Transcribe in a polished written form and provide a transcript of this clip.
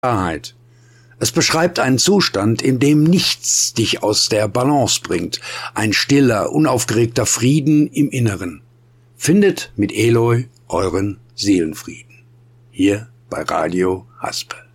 Wahrheit. Es beschreibt einen Zustand, in dem nichts dich aus der Balance bringt, ein stiller, unaufgeregter Frieden im Inneren. Findet mit Eloy euren Seelenfrieden. Hier bei Radio Haspel.